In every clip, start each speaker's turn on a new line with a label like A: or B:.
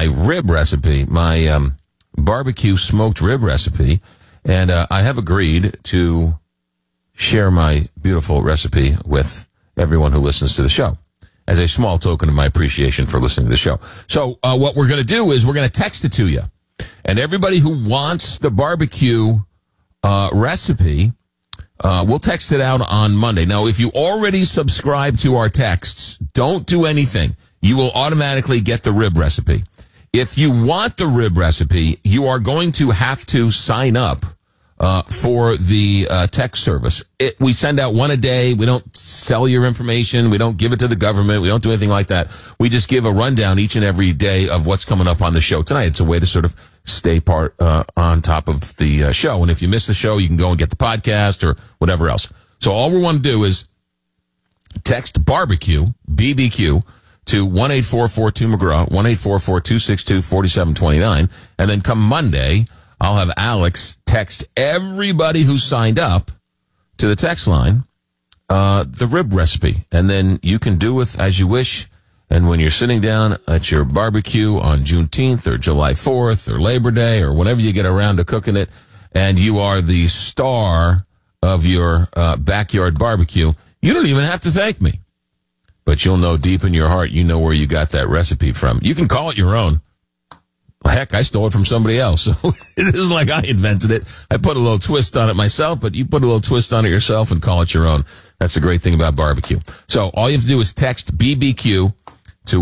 A: my rib recipe, my barbecue smoked rib recipe, and I have agreed to share my beautiful recipe with everyone who listens to the show as a small token of my appreciation for listening to the show. So what we're going to do is we're going to text it to you. And everybody who wants the barbecue recipe, we'll text it out on Monday. Now, if you already subscribe to our texts, don't do anything. You will automatically get the rib recipe. If you want the rib recipe, you are going to have to sign up for the text service. We send out one a day. We don't sell your information. We don't give it to the government. We don't do anything like that. We just give a rundown each and every day of what's coming up on the show tonight. It's a way to sort of stay on top of the show. And if you miss the show, you can go and get the podcast or whatever else. So all we want to do is text barbecue, BBQ, to 1-844-2-McGraw, 1-844-262-4729. And then come Monday, I'll have Alex text everybody who signed up to the text line the rib recipe. And then you can do with as you wish. And when you're sitting down at your barbecue on Juneteenth or July 4th or Labor Day or whenever you get around to cooking it, and you are the star of your backyard barbecue, you don't even have to thank me. But you'll know deep in your heart, you know where you got that recipe from. You can call it your own. Heck, I stole it from somebody else. So it isn't like I invented it. I put a little twist on it myself, but you put a little twist on it yourself and call it your own. That's the great thing about barbecue. So all you have to do is text BBQ to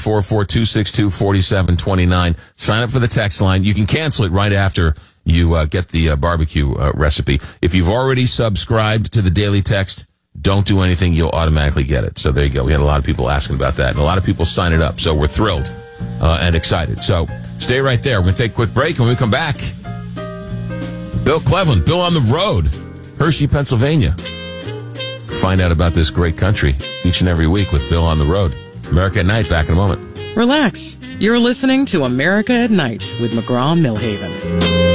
A: 1-844-262-4729. Sign up for the text line. You can cancel it right after you get the barbecue recipe. If you've already subscribed to the daily text, don't do anything. You'll automatically get it. So there you go. We had a lot of people asking about that, and a lot of people sign it up. So we're thrilled and excited. So stay right there. We're going to take a quick break. When we come back, Bill Cleveland, Bill on the road, Hershey, Pennsylvania. Find out about this great country each and every week with Bill on the road. America at Night, back in a moment.
B: Relax. You're listening to America at Night with McGraw-Milhaven.